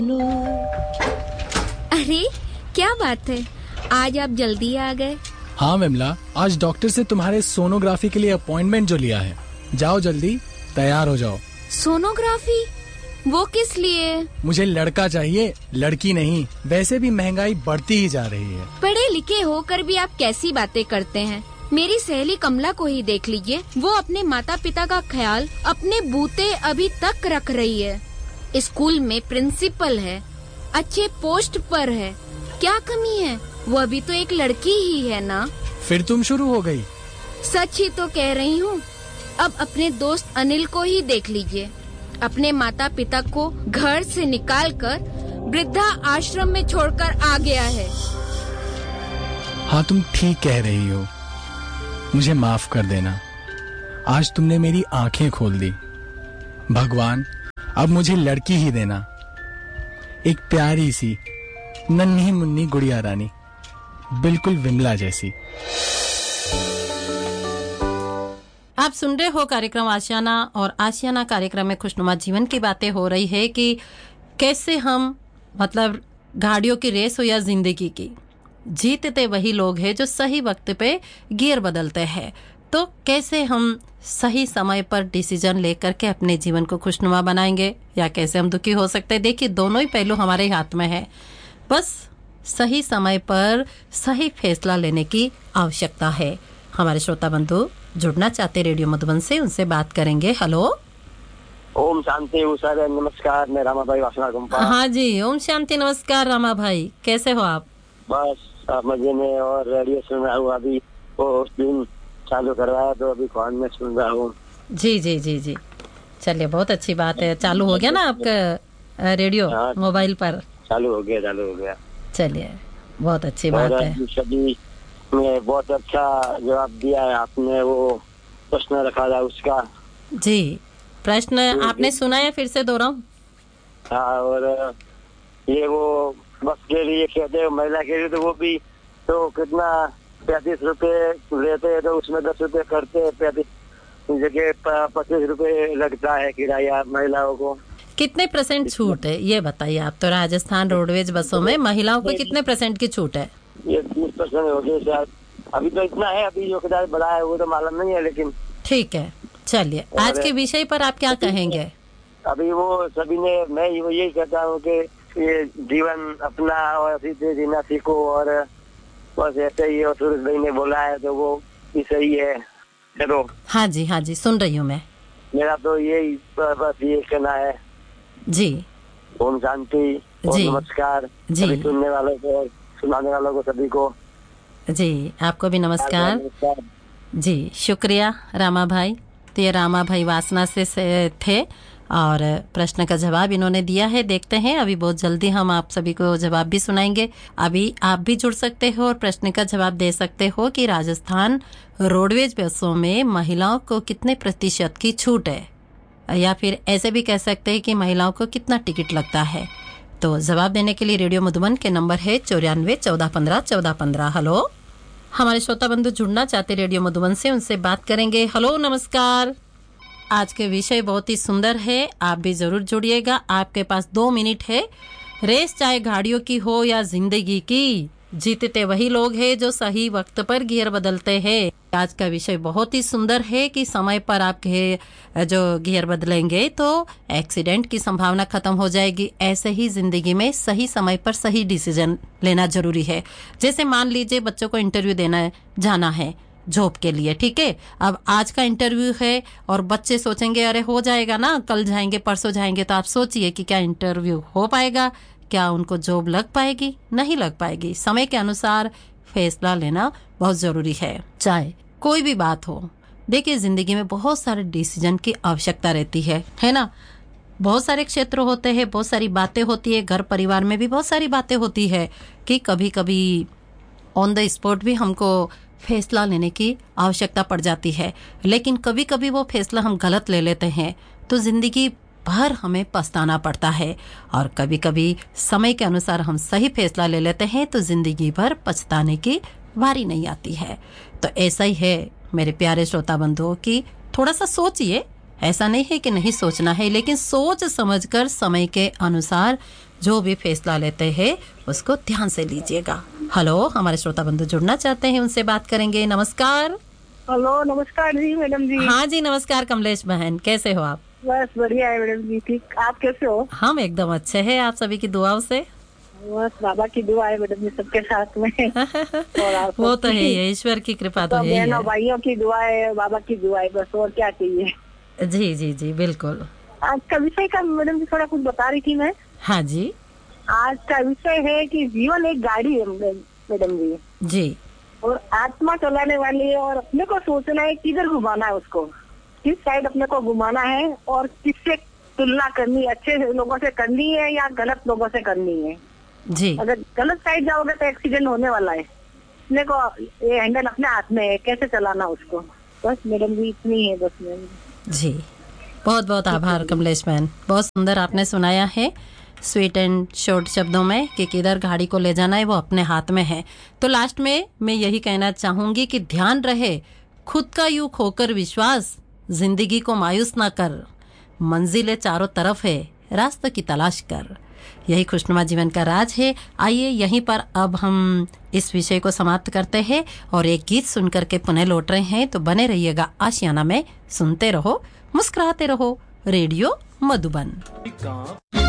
अरे क्या बात है, आज आप जल्दी आ गए। हाँ विमला, आज डॉक्टर से तुम्हारे सोनोग्राफी के लिए अपॉइंटमेंट जो लिया है। जाओ जल्दी तैयार हो जाओ। सोनोग्राफी? वो किस लिए? मुझे लड़का चाहिए, लड़की नहीं। वैसे भी महंगाई बढ़ती ही जा रही है। पढ़े लिखे होकर भी आप कैसी बातें करते हैं। मेरी सहेली कमला को ही देख लीजिए, वो अपने माता पिता का ख्याल अपने बूते अभी तक रख रही है। स्कूल में प्रिंसिपल है, अच्छे पोस्ट पर है, क्या कमी है? वो अभी तो एक लड़की ही है ना। फिर तुम शुरू हो गई। सच ही तो कह रही हूँ। अब अपने दोस्त अनिल को ही देख लीजिए, अपने माता पिता को घर से निकालकर वृद्धा आश्रम में छोड़कर आ गया है। हाँ तुम ठीक कह रही हो, मुझे माफ कर देना। आज तुमने मेरी आंखें खोल दी। भगवान अब मुझे लड़की ही देना, एक प्यारी सी नन्ही मुन्नी गुड़िया रानी, बिल्कुल विमला जैसी। आप सुन रहे हो कार्यक्रम आशियाना, और आशियाना कार्यक्रम में खुशनुमा जीवन की बातें हो रही है कि कैसे हम मतलब गाड़ियों की रेस हो या जिंदगी की, जीतते वही लोग हैं जो सही वक्त पे गियर बदलते हैं। तो कैसे हम सही समय पर डिसीजन लेकर के अपने जीवन को खुशनुमा बनाएंगे या कैसे हम दुखी हो सकते हैं। देखिए दोनों ही पहलू हमारे हाथ में है, बस सही समय पर सही फैसला लेने की आवश्यकता है। हमारे श्रोता बंधु जुड़ना चाहते रेडियो मधुबन से, उनसे बात करेंगे। हेलो, ओम शांति सर, नमस्कार, मैं रामा भाई वासना गुम्पा। हाँ जी, ओम शांति, नमस्कार रामा भाई, कैसे हो आप? बस मजे में, और रेडियो सुन रहा हूँ। अभी वो दिन चालू करवाया तो अभी फोन में सुन रहा हूँ। जी जी जी जी, चलिए बहुत अच्छी बात है। चालू हो गया ना आपका रेडियो? हाँ, मोबाइल पर चालू हो गया। चलिए बहुत अच्छी बात है। सभी में बहुत अच्छा जवाब दिया है आपने। वो प्रश्न रखा था उसका। जी, प्रश्न आपने सुना या फिर से दोहराऊं? हाँ, और ये वो बस के लिए कहते हैं, महिला के लिए तो वो भी तो कितना 35 रुपए लेते हैं, तो उसमें 10 रुपए करते हैं, 35 जगह 25 रुपए लगता है किराया महिलाओं को। कितने % छूट है ये बताइए आप? तो राजस्थान रोडवेज बसों में महिलाओं को कितने % की छूट है? ये 30% हो गई शायद, अभी तो इतना है। अभी जो किराया बढ़ा है वो तो मालूम नहीं है, लेकिन ठीक है। चलिए आज के विषय पर आप क्या कहेंगे? अभी वो सभी ने, मैं यही कहता हूँ कि ये जीवन अपना और सीधे जीना सीखो, और बस ऐसे ही। और सूरज भाई ने बोला है तो वो भी सही है। चलो। हाँ जी सुन रही हूँ मैं। मेरा तो यही बस ये कहना है जी। ओम शांति और नमस्कार जी, सुनने वालों को, सुनाने वालों को, सभी को जी। आपको भी नमस्कार जी, शुक्रिया रामा भाई। तो ये रामा भाई वासना से थे और प्रश्न का जवाब इन्होंने दिया है। देखते हैं, अभी बहुत जल्दी हम आप सभी को जवाब भी सुनाएंगे। अभी आप भी जुड़ सकते हो और प्रश्न का जवाब दे सकते हो कि राजस्थान रोडवेज बसों में महिलाओं को कितने % की छूट है, या फिर ऐसे भी कह सकते हैं कि महिलाओं को कितना टिकट लगता है। तो जवाब देने के लिए रेडियो मधुबन के नंबर है 94 14 15 14 15। हेलो, हमारे श्रोता बंधु जुड़ना चाहते रेडियो मधुबन से, उनसे बात करेंगे। हेलो, नमस्कार। आज के विषय बहुत ही सुंदर है, आप भी जरूर जुड़िएगा। आपके पास 2 मिनट है। रेस चाहे गाड़ियों की हो या जिंदगी की, जीतते वही लोग हैं जो सही वक्त पर गियर बदलते हैं। आज का विषय बहुत ही सुंदर है कि समय पर आप जो गियर बदलेंगे तो एक्सीडेंट की संभावना खत्म हो जाएगी। ऐसे ही जिंदगी में सही समय पर सही डिसीजन लेना जरूरी है। जैसे मान लीजिए बच्चों को इंटरव्यू देना जाना है जॉब के लिए, ठीक है। अब आज का इंटरव्यू है और बच्चे सोचेंगे अरे हो जाएगा ना, कल जाएंगे परसों जाएंगे। तो आप सोचिए कि क्या इंटरव्यू हो पाएगा, क्या उनको जॉब लग पाएगी? नहीं लग पाएगी। समय के अनुसार फैसला लेना बहुत जरूरी है, चाहे कोई भी बात हो। देखिए जिंदगी में बहुत सारे डिसीजन की आवश्यकता रहती है ना। बहुत सारे क्षेत्र होते हैं, बहुत सारी बातें होती है, घर परिवार में भी बहुत सारी बातें होती है कि कभी कभी ऑन द स्पॉट भी हमको फैसला लेने की आवश्यकता पड़ जाती है। लेकिन कभी कभी वो फैसला हम गलत ले लेते हैं तो जिंदगी भर हमें पछताना पड़ता है, और कभी कभी समय के अनुसार हम सही फैसला ले लेते हैं तो जिंदगी भर पछताने की बारी नहीं आती है। तो ऐसा ही है मेरे प्यारे श्रोता बंधुओं की, थोड़ा सा सोचिए। ऐसा नहीं है कि नहीं सोचना है, लेकिन सोच समझकर समय के अनुसार जो भी फैसला लेते हैं उसको ध्यान से लीजिएगा। हेलो, हमारे श्रोता बंधु जुड़ना चाहते हैं, उनसे बात करेंगे। नमस्कार। हेलो, नमस्कार जी मैडम जी। हाँ जी, नमस्कार कमलेश बहन, कैसे हो आप? बस बढ़िया है मैडम जी, ठीक। आप कैसे हो? हम एकदम अच्छे हैं, आप सभी की दुआओं से। बस बाबा की दुआ है मैडम जी सबके साथ में। और आप वो तो है, ईश्वर की कृपा तो है ही बहनों है। भाइयों की दुआ है, बाबा की दुआ है, बस और क्या चाहिए। जी जी जी, बिल्कुल। आज का विषय का मैडम जी थोड़ा कुछ बता रही थी मैं। हाँ जी आज का विषय है कि जीवन एक गाड़ी है मैडम जी, जी और आत्मा चलाने वाली है, और अपने को सोचना है किधर घुमाना है उसको, किस साइड अपने को घुमाना है, और किससे तुलना करनी, अच्छे लोगों से करनी है या गलत लोगों से करनी है। जी। अगर गलत साइड जाओगे तो एक्सीडेंट होने वाला है। अपने को ये हैंडल अपने हाथ में है, कैसे चलाना उसको। बस मैडम जी इतनी है बस मैडम जी। बहुत बहुत आभार कमलेश बहन, बहुत सुंदर आपने सुनाया है स्वीट एंड शॉर्ट शब्दों में कि किधर गाड़ी को ले जाना है वो अपने हाथ में है। तो लास्ट में मैं यही कहना चाहूंगी कि ध्यान रहे, खुद का यूं खोकर विश्वास, जिंदगी को मायूस ना कर, मंजिलें चारों तरफ है, रास्ते की तलाश कर। यही खुशनुमा जीवन का राज है। आइए यहीं पर अब हम इस विषय को समाप्त करते हैं और एक गीत सुनकर के पुनः लौट रहे हैं। तो बने रहिएगा आशियाना में, सुनते रहो, मुस्कुराते रहो, रेडियो मधुबन।